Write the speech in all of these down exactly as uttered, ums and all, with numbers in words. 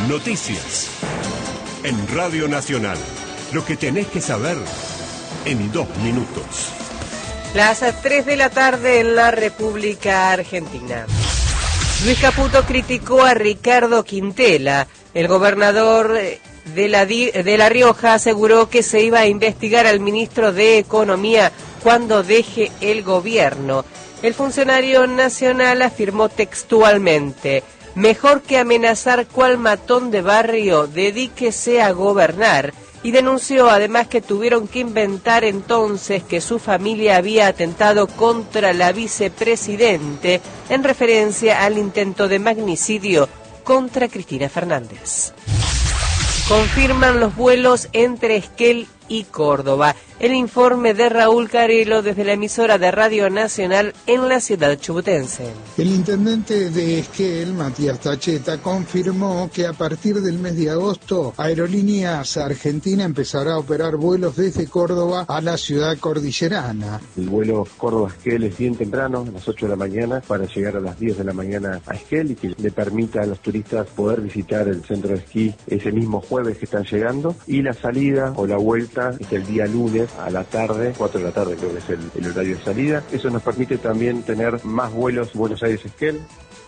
Noticias. En Radio Nacional. Lo que tenés que saber en dos minutos. Las tres de la tarde en la República Argentina. Luis Caputo criticó a Ricardo Quintela. El gobernador de la, de La Rioja aseguró que se iba a investigar al ministro de Economía cuando deje el gobierno. El funcionario nacional afirmó textualmente: mejor que amenazar cual matón de barrio, dedíquese a gobernar. Y denunció además que tuvieron que inventar entonces que su familia había atentado contra la vicepresidente en referencia al intento de magnicidio contra Cristina Fernández. Confirman los vuelos entre Esquel y Córdoba. El informe de Raúl Carelo desde la emisora de Radio Nacional en la ciudad chubutense. El intendente de Esquel, Matías Tacheta, confirmó que a partir del mes de agosto, Aerolíneas Argentina empezará a operar vuelos desde Córdoba a la ciudad cordillerana. El vuelo Córdoba-Esquel es bien temprano, a las ocho de la mañana, para llegar a las diez de la mañana a Esquel y que le permita a los turistas poder visitar el centro de esquí ese mismo jueves que están llegando. Y la salida o la vuelta es el día lunes a la tarde, cuatro de la tarde creo que es el, el horario de salida. Eso nos permite también tener más vuelos Buenos Aires-Esquel.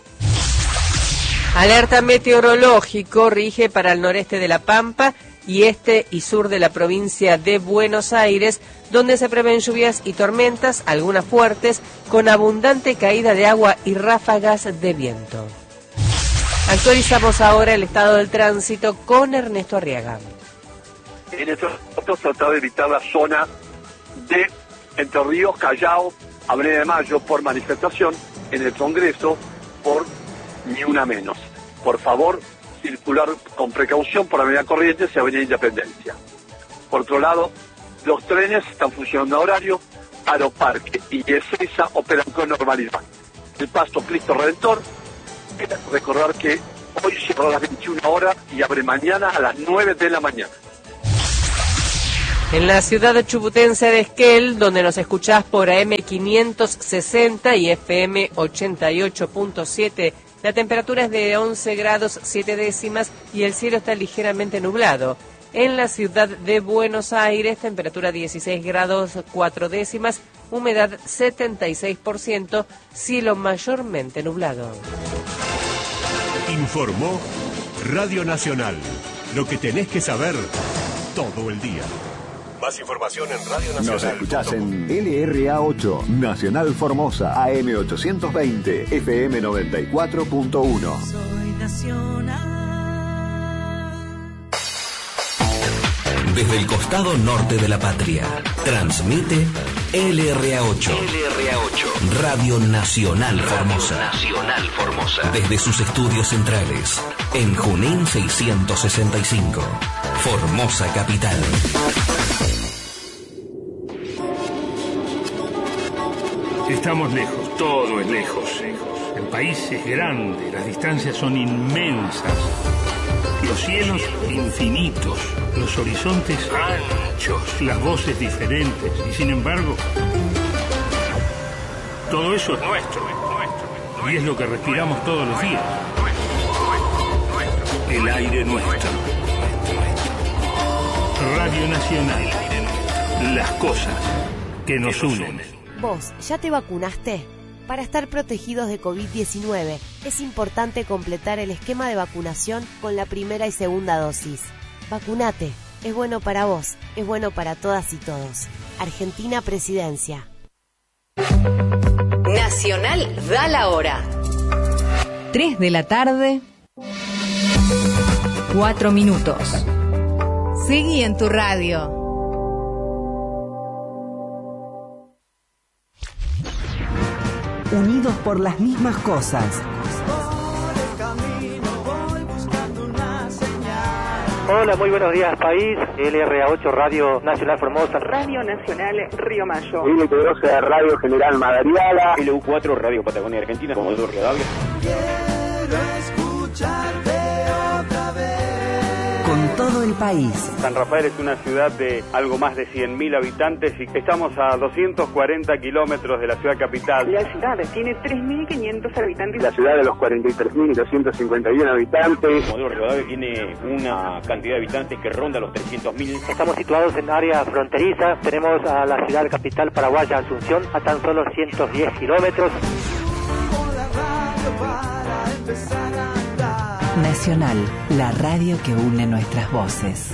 Alerta meteorológico rige para el noreste de La Pampa y este y sur de la provincia de Buenos Aires, donde se prevén lluvias y tormentas, algunas fuertes, con abundante caída de agua y ráfagas de viento. Actualizamos ahora el estado del tránsito con Ernesto Arriaga. En estos momentos tratar de evitar la zona de Entre Ríos, Callao, Avenida de Mayo por manifestación, en el Congreso por ni una menos. Por favor, circular con precaución por Avenida Corrientes y Avenida Independencia. Por otro lado, los trenes están funcionando a horario, Aeroparque y Ezeiza operan con normalidad. El Paso Cristo Redentor, recordar que hoy cierra a las veintiuna horas y abre mañana a las nueve de la mañana. En la ciudad chubutense de Esquel, donde nos escuchás por A M quinientos sesenta y F M ochenta y ocho punto siete, la temperatura es de once grados siete décimas y el cielo está ligeramente nublado. En la ciudad de Buenos Aires, temperatura dieciséis grados cuatro décimas, humedad setenta y seis por ciento, cielo mayormente nublado. Informó Radio Nacional. Lo que tenés que saber todo el día. Más información en Radio Nacional. Nos escuchás en L R A ocho, Nacional Formosa, A M ochocientos veinte, F M noventa y cuatro punto uno. Soy nacional. Desde el costado norte de la patria, transmite L R A ocho. L R A ocho. Radio Nacional Formosa. Nacional Formosa. Desde sus estudios centrales, en Junín seiscientos sesenta y cinco, Formosa Capital. Estamos lejos, todo es lejos. El país es grande, las distancias son inmensas. Los cielos infinitos, los horizontes anchos, las voces diferentes. Y sin embargo, todo eso es nuestro. Y es lo que respiramos todos los días. El aire nuestro. Radio Nacional. Las cosas que nos unen. ¿Vos ya te vacunaste? Para estar protegidos de COVID diecinueve, es importante completar el esquema de vacunación con la primera y segunda dosis. Vacunate. Es bueno para vos, es bueno para todas y todos. Argentina Presidencia. Nacional da la hora. tres de la tarde, cuatro minutos. Seguí en tu radio. Unidos por las mismas cosas. Hola, muy buenos días, país. L R A ocho, Radio Nacional Formosa. Radio Nacional Río Mayo. L P doce, Radio General Madariaga. L U cuatro, Radio Patagonia Argentina. Comodoro Rivadavia. Quiero escucharte otra vez. Con todo el el país. San Rafael es una ciudad de algo más de cien mil habitantes y estamos a doscientos cuarenta kilómetros de la ciudad capital. La ciudad tiene tres mil quinientos habitantes. La ciudad de los cuarenta y tres mil doscientos cincuenta y uno habitantes. Comodoro Rivadavia tiene una cantidad de habitantes que ronda los trescientos mil. Estamos situados en área fronteriza. Tenemos a la ciudad capital paraguaya Asunción a tan solo ciento diez kilómetros. Nacional, la radio que une nuestras voces.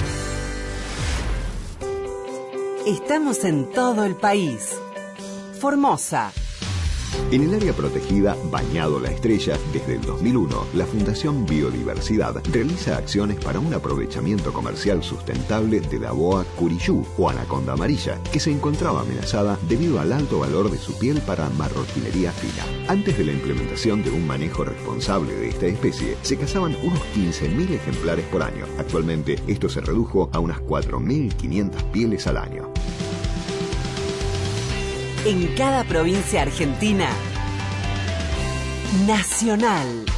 Estamos en todo el país. Formosa. En el área protegida Bañado La Estrella, desde el dos mil uno, la Fundación Biodiversidad realiza acciones para un aprovechamiento comercial sustentable de la boa curiyú o anaconda amarilla, que se encontraba amenazada debido al alto valor de su piel para marroquinería fina. Antes de la implementación de un manejo responsable de esta especie, se cazaban unos quince mil ejemplares por año. Actualmente, esto se redujo a unas cuatro mil quinientas pieles al año. En cada provincia argentina, Nacional.